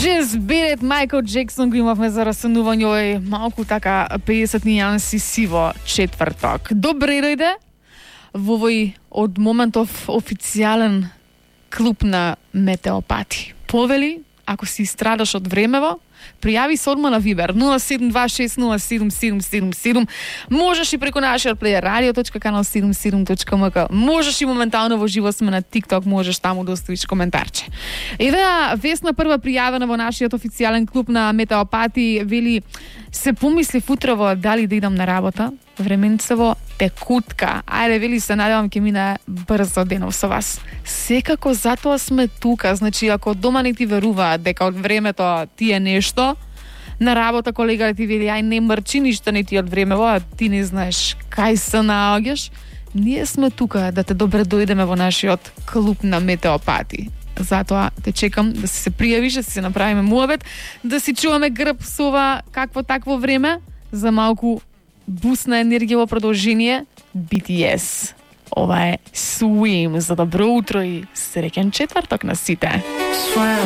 Just Beat It, Michael Jackson го имавме за разсънување овој малку така 50 нијанси сиво четврток. Добре дојде во овој од моментов официјален клуб на метеопати. Повели, ако си страдаш од времево, пријави се одма на Вибер 0726077777. Можеш и преку нашиот плеер radio.canal77.mk. Можеш и моментално во живо сме на TikTok, можеш таму да оставиш коментарче. Еве Весна прва пријавена во нашиот официјален клуб на метеопати, вели се помислив утрово дали да идам на работа. Временцево текутка. Ајде, вели, се надевам ќе мине брзо денов со вас. Секако затоа сме тука. Значи, ако дома не ти веруваат дека од времето ти е нешто, на работа колега ти вели, ај не мрчи ништо не ти од времево, а ти не знаеш кај се наоѓаш. Ние сме тука да те добре дојдеме во нашиот клуб на метеопати. Затоа те чекам да се пријавиш, да се направиме муабет, да си чуваме грб со ова какво такво време, за малку бусна енергија во продолжение. BTS. Ова е Swim. За добро утро и среќен четврток на сите.